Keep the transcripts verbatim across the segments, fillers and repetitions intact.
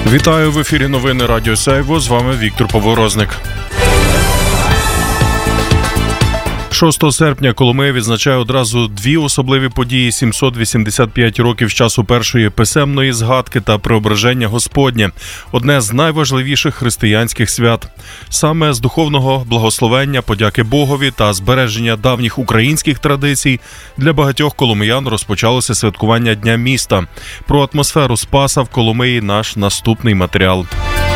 Вітаю, в ефірі новини Радіо Сяйво, з вами Віктор Поворозник. шостого серпня Коломия відзначає одразу дві особливі події – сімсот вісімдесят п'ять років з часу першої писемної згадки та Преображення Господнє – одне з найважливіших християнських свят. Саме з духовного благословення, подяки Богові та збереження давніх українських традицій для багатьох коломиян розпочалося святкування Дня міста. Про атмосферу Спаса в Коломиї наш наступний матеріал.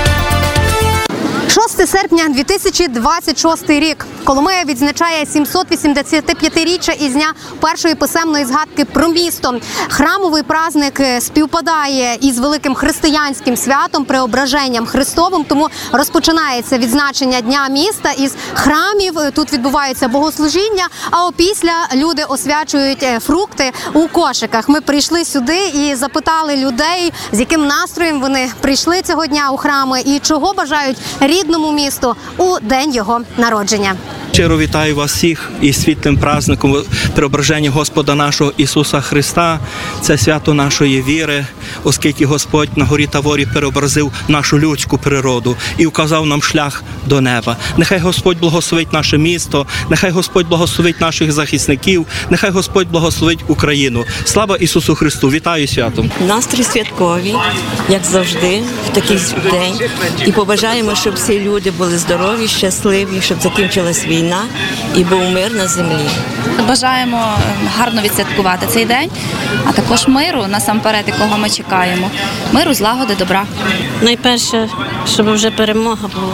шостого серпня дві тисячі двадцять шостий рік. Коломия відзначає сімсот вісімдесятип'ятиріччя із дня першої писемної згадки про місто. Храмовий праздник співпадає із великим християнським святом, Преображенням Христовим, тому розпочинається відзначення Дня міста із храмів. Тут відбуваються богослужіння, а опісля люди освячують фрукти у кошиках. Ми прийшли сюди і запитали людей, з яким настроєм вони прийшли цього дня у храми і чого бажають рідному місту у день його народження. Щиро вітаю вас всіх із світлим праздником Преображення Господа нашого Ісуса Христа. Це свято нашої віри, оскільки Господь на горі Таворі переобразив нашу людську природу і вказав нам шлях до неба. Нехай Господь благословить наше місто, нехай Господь благословить наших захисників, нехай Господь благословить Україну. Слава Ісусу Христу! Вітаю святом! Настрій святковий, як завжди, в такий день. І побажаємо, щоб всі люди були здорові, щасливі, щоб закінчилась війна і був мир на землі. Бажаємо гарно відсвяткувати цей день, а також миру, насамперед, якого ми чекаємо. Миру, злагоди, добра. Найперше, щоб вже перемога була.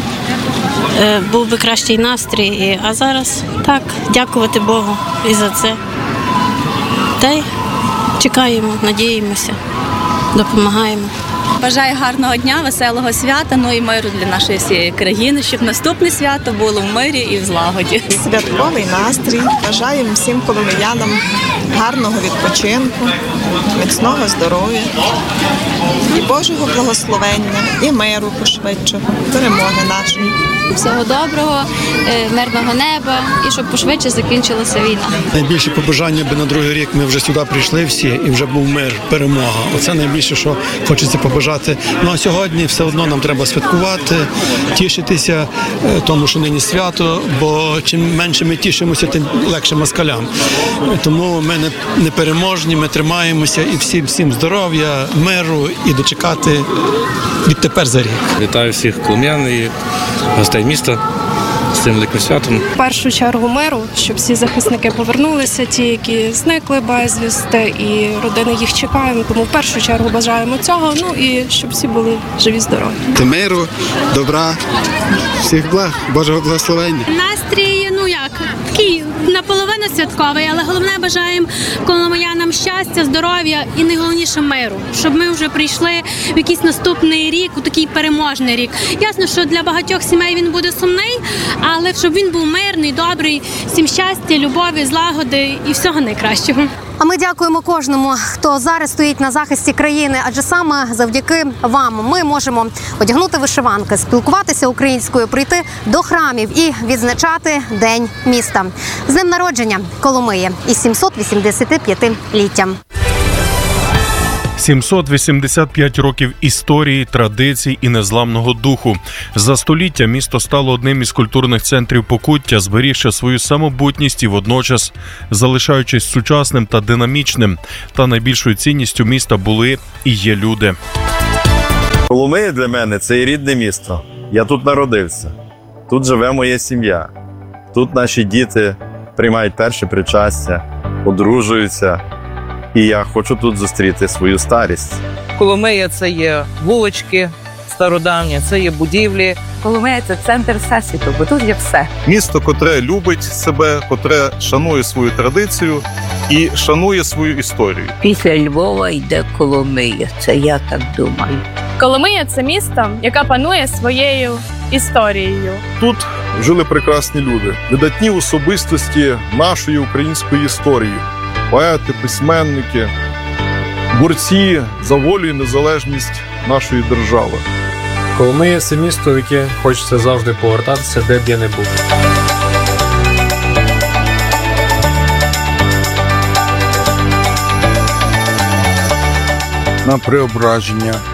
Був би кращий настрій, а зараз так, дякувати Богу і за це. Та й чекаємо, надіємося, допомагаємо. Бажаю гарного дня, веселого свята, ну і миру для нашої всієї країни, щоб наступне свято було в мирі і в злагоді. Святковий настрій. Бажаємо всім коломиянам гарного відпочинку, міцного здоров'я і Божого благословення, і миру пошвидшого, перемоги нашої. Всього доброго, мирного неба і щоб пошвидше закінчилася війна. Найбільше побажання, би на другий рік ми вже сюди прийшли всі і вже був мир, перемога. Оце найбільше, що хочеться побажати. Ну а сьогодні все одно нам треба святкувати, тішитися тому, що нині свято, бо чим менше ми тішимося, тим легше москалям. Тому ми не переможні, ми тримаємося і всім, всім здоров'я, миру і дочекати відтепер за рік. Вітаю всіх коломиян і гостей міста з цим великим святом. В першу чергу миру, щоб всі захисники повернулися, ті, які зникли безвісти, і родини їх чекаємо. Тому в першу чергу бажаємо цього, ну і щоб всі були живі, здорові. Миру, добра, всіх благ, Божого благословення. Настрій, ну як, такий наполовину святковий, але головне бажаємо коломиянам щастя, здоров'я і найголовніше миру, щоб ми вже прийшли в якийсь наступний рік, у такий переможний рік. Ясно, що для багатьох сімей він буде сумний, але щоб він був мирний, добрий, всім щастя, любові, злагоди і всього найкращого. А ми дякуємо кожному, хто зараз стоїть на захисті країни, адже саме завдяки вам ми можемо одягнути вишиванки, спілкуватися українською, прийти до храмів і відзначати День міста. З днем народження Коломиї із сімсот вісімдесятип'ятиліттям. сімсот вісімдесят п'ять років історії, традицій і незламного духу. За століття місто стало одним із культурних центрів Покуття, зберігши свою самобутність і водночас залишаючись сучасним та динамічним. Та найбільшою цінністю міста були і є люди. Коломия для мене – це і рідне місто. Я тут народився. Тут живе моя сім'я. Тут наші діти приймають перше причастя, одружуються. І я хочу тут зустріти свою старість. Коломия – це є вулички стародавні, це є будівлі. Коломия – це центр всесвіту, бо тут є все. Місто, котре любить себе, котре шанує свою традицію і шанує свою історію. Після Львова йде Коломия, це я так думаю. Коломия – це місто, яке панує своєю історією. Тут жили прекрасні люди, видатні особистості нашої української історії. Поети, письменники, борці за волю і незалежність нашої держави. Коломия – це місто, в яке хочеться завжди повертатися, де б я не був. На Преображення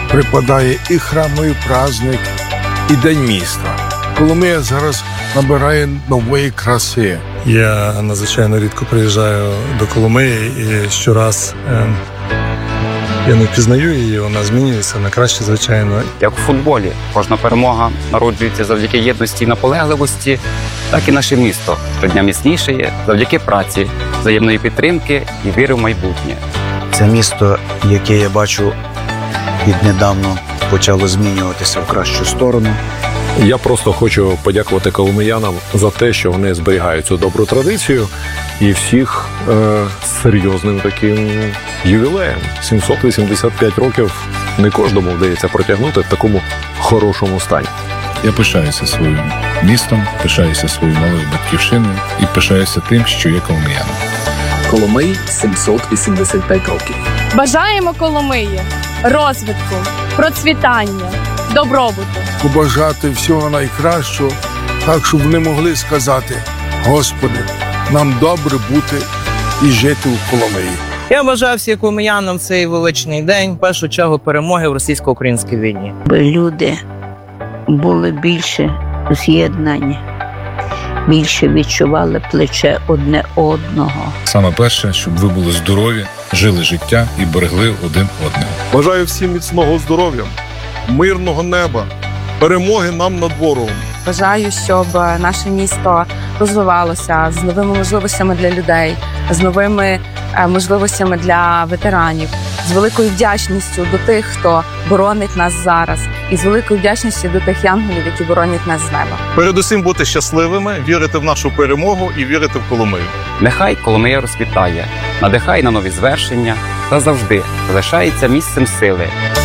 припадає і храмовий праздник, і День міста. Коломия зараз набирає нової краси. Я надзвичайно рідко приїжджаю до Коломиї і щораз е, я не впізнаю її, вона змінюється на краще, звичайно. Як у футболі, кожна перемога народжується завдяки єдності і наполегливості, так і наше місто щодня міцнішає завдяки праці, взаємної підтримки і віри в майбутнє. Це місто, яке я бачу віднедавна почало змінюватися в кращу сторону. Я просто хочу подякувати коломиянам за те, що вони зберігають цю добру традицію і всіх е, серйозним таким ювілеєм. сімсот вісімдесят п'ять років не кожному вдається протягнути в такому хорошому стані. Я пишаюся своїм містом, пишаюся своєю малою батьківщиною і пишаюся тим, що є коломияном. Коломиї сімсот вісімдесят п'ять років. Бажаємо Коломиї розвитку, процвітання, добробуту. Побажати всього найкращого, так, щоб вони могли сказати: Господи, нам добре бути і жити у Коломиї. Я бажаю всім коломиянам цей величний день, в першу чергу перемоги в російсько-українській війні. Би люди були більше з'єднані, більше відчували плече одне одного. Саме перше, щоб ви були здорові, жили життя і берегли один одного. Бажаю всім міцного здоров'я, мирного неба, перемоги нам над ворогом. Бажаю, щоб наше місто розвивалося з новими можливостями для людей, з новими можливостями для ветеранів, з великою вдячністю до тих, хто боронить нас зараз, і з великою вдячністю до тих янголів, які боронять нас з неба. Передусім бути щасливими, вірити в нашу перемогу і вірити в Коломию. Нехай Коломия розквітає, надихає на нові звершення та завжди залишається місцем сили,